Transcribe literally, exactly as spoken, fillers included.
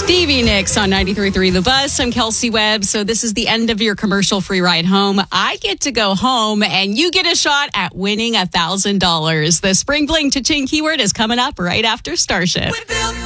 Stevie Nicks on ninety-three point three The Buzz. I'm Kelsey Webb. So this is the end of your commercial-free ride home. I get to go home, and you get a shot at winning one thousand dollars. The Spring Bling Cha-Ching keyword is coming up right after Starship.